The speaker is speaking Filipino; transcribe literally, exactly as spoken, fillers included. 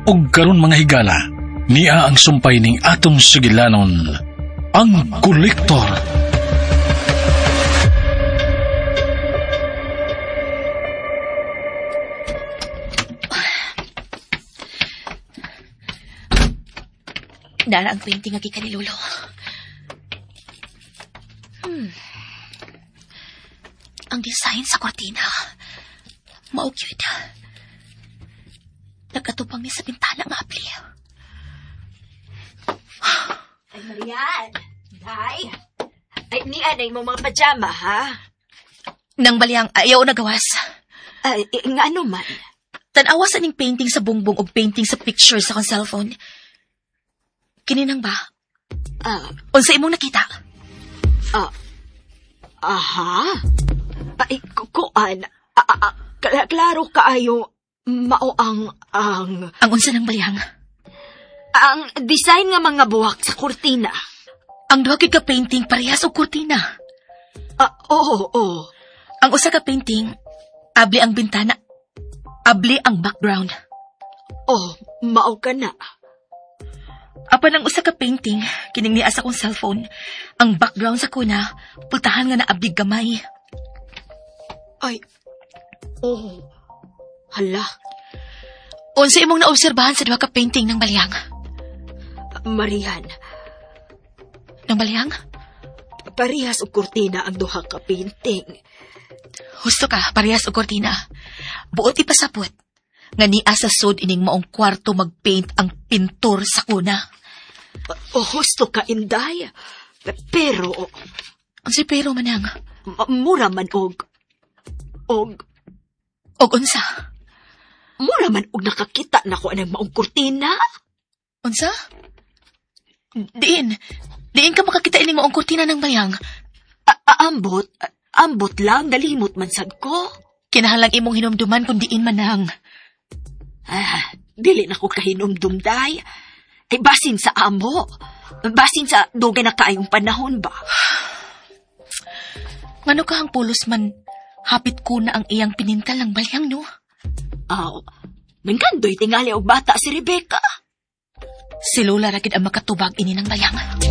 Og karon mga higala, niya ang sumpay ning atong sugilanon, ang kolektor. Nara ang painting nga gikan ni Lolo. Hmm. Ang design sa kortina. Mao cute. Nagkatupang ni sa bintana nga apli. Ay, Marian! Day! Ay, niyan ay mo mga pajama, ha? Nang baliyang ayaw nagawas. Ay, eh, nga ano man? Tanawa sa ning painting sa bungbong o painting sa picture sa kong cellphone. Kininang ba? Ah, Unsa imong nakita? ah, aha? Ay, kuan. Ah, ah, ah, kla- klaro kaayo, mao ang, ang, Ang unsa ng baliyang? ang design nga mga buwak sa kurtina. Ang duha gid ka painting parehas og kurtina. Ah, oo, oo. Ang usa ka painting, abli ang bintana. Abli ang background. Oh, mao ka na. Apan ang usa ka painting, kining niya sa kong cellphone, ang background sa kuna, pultahan nga na abli gamay. Ay, oh, hala. Unsa imong naobserbahan sa duha ka painting ng baliyang? Marian, Ng baliyang? parehas og kurtina ang duha ka painting. Husto ka, parehas og kortina. Buot ipasapot. Nga niya sa sud ining maong kwarto magpaint ang pintor sa kuna. O husto ka, Inday. Pero, Ang si pero manang. ma- mura man og, og, Og unsa? mura man og nakakita na ko anang maong kurtina. Unsa? Diin. Diin ka makakita ining maong kortina ng bayang. A- aambot, a- ambot lang, dalimot man sad ko. Kinahanglang imong hinumduman kung diin manang. Ah, dili na ko kahinumdum, Day. Ay, basin sa amo. Basin sa dugay na kaayong panahon ba? Ngano ka ang pulos man, hapit ko na ang iyang pinintal ng balyang, no? Aw, mingkandoy tingali og bata si Rebecca. Si Lola ragid ang makatubag ini ng bayang.